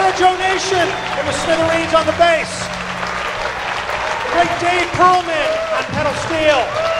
Banjo Nation, it was Smithereens on the bass. Great Dave Pearlman on pedal steel.